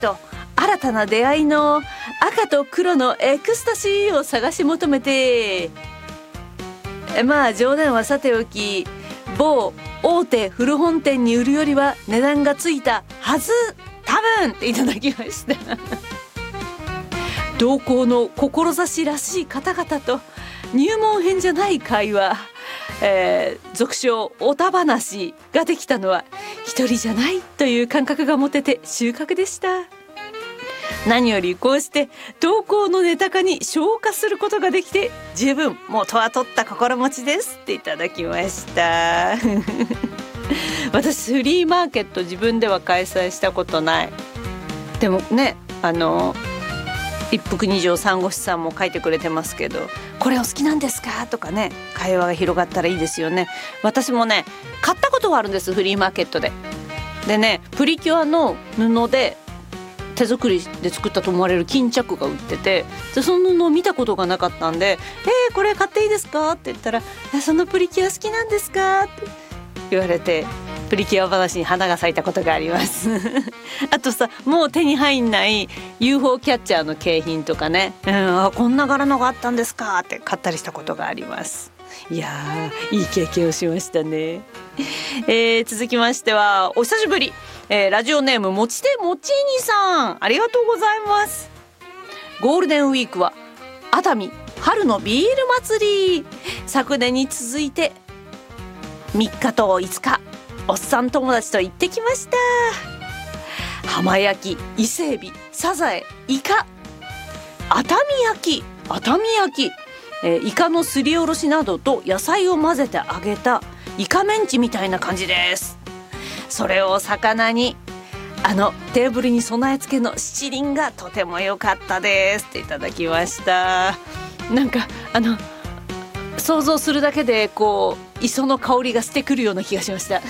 と新たな出会いの赤と黒のエクスタシーを探し求めて、まあ冗談はさておき、某大手古本店に売るよりは値段がついたはず、多分っていただきました同行の志らしい方々と入門編じゃない会話、俗称おた話ができたのは一人じゃないという感覚が持てて収穫でした。何よりこうして投稿のネタ化に消化することができて十分元は取った心持ちですっていただきました私フリーマーケット自分では開催したことない。でもね、一服二条三国志さんも書いてくれてますけど、これお好きなんですかとかね、会話が広がったらいいですよね。私もね買ったことがあるんです、フリーマーケットで。でね、プリキュアの布で手作りで作ったと思われる巾着が売ってて、でその布を見たことがなかったんでこれ買っていいですかって言ったら、そのプリキュア好きなんですかって言われて、プリキュア話に花が咲いたことがありますあとさ、もう手に入んない UFO キャッチャーの景品とかね、こんな柄のがあったんですかって買ったりしたことがあります。いやー、いい経験をしましたね。続きましてはお久しぶり、ラジオネームもちてもちにさん、ありがとうございます。ゴールデンウィークは熱海春のビール祭り、昨年に続いて3日と5日おっさん友達と行ってきました。浜焼き、伊勢海老、サザエ、イカ、熱海焼き、イカのすりおろしなどと野菜を混ぜて揚げたイカメンチみたいな感じです。それを魚にテーブルに備え付けの七輪がとても良かったですっていただきました。なんか想像するだけでこう磯の香りがしてくるような気がしました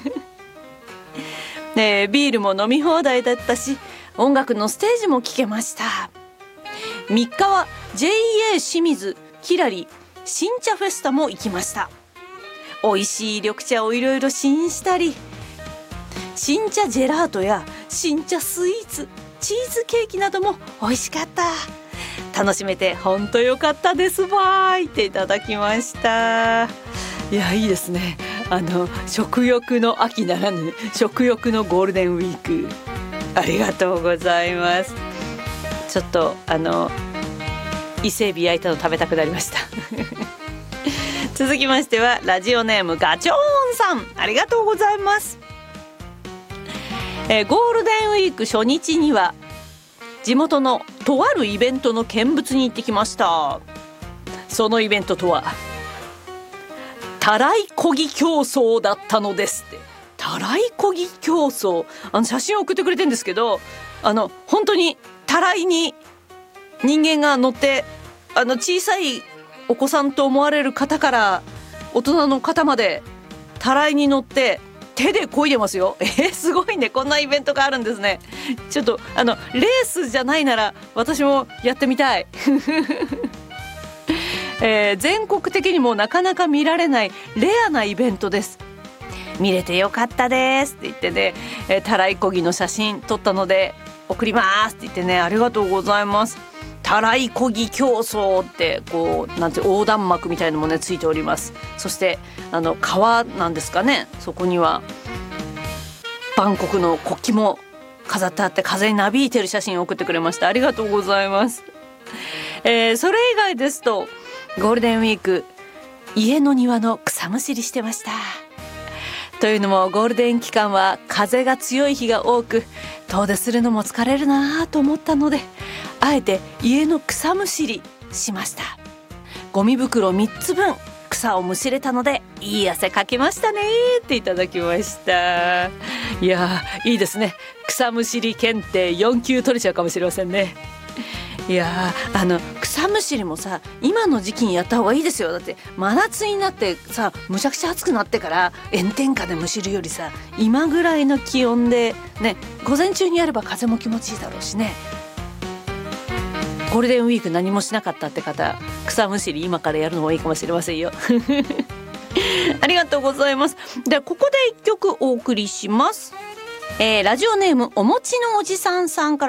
ね。ビールも飲み放題だったし、音楽のステージも聴けました。3日は JA 清水きらり新茶フェスタも行きました。美味しい緑茶をいろいろ試飲したり、新茶ジェラートや新茶スイーツ、チーズケーキなども美味しかった。楽しめて本当良かったですばーいっていただきました。いや、いいですね。食欲の秋ならぬ食欲のゴールデンウィーク、ありがとうございます。ちょっと伊勢海老焼いたの食べたくなりました続きましてはラジオネームガチョーンさん、ありがとうございます。ゴールデンウィーク初日には地元のとあるイベントの見物に行ってきました。そのイベントとはたらいこぎ競争だったのですって。たらいこぎ競争、写真を送ってくれてるんですけど、本当にたらいに人間が乗って、小さいお子さんと思われる方から大人の方までたらいに乗って手で漕いでますよ。すごいね、こんなイベントがあるんですね。ちょっとレースじゃないなら私もやってみたい全国的にもなかなか見られないレアなイベントです。見れてよかったですって言ってね、たらいこぎの写真撮ったので送りますって言ってね、ありがとうございます。たらいこぎ競争ってこうなんて横断幕みたいのもねついております。そして川なんですかね、そこにはバンコクの国旗も飾ってあって風になびいてる写真を送ってくれました。ありがとうございます。それ以外ですとゴールデンウィーク家の庭の草むしりしてました。というのもゴールデン期間は風が強い日が多く遠出するのも疲れるなと思ったので、あえて家の草むしりしました。ゴミ袋3つ分草をむしれたのでいい汗かきましたねっていただきました。いやいいですね。草むしり検定4級取れちゃうかもしれませんね。いや草むしりもさ今の時期にやった方がいいですよ。だって真夏になってさむちゃくちゃ暑くなってから炎天下でむしるよりさ今ぐらいの気温でね、午前中にやれば風も気持ちいいだろうしね。ゴールデンウィーク何もしなかったって方、草むしり今からやるのもいいかもしれませんよありがとうございます。ではここで1曲お送りします。 ラジオネームお餅のおじさんさんから